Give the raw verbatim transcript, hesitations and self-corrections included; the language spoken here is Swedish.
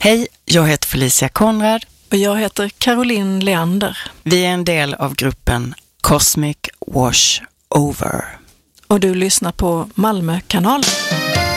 Hej, jag heter Felicia Konrad. Och jag heter Caroline Leander. Vi är en del av gruppen Cosmic Wash Over. Och du lyssnar på Malmö kanal.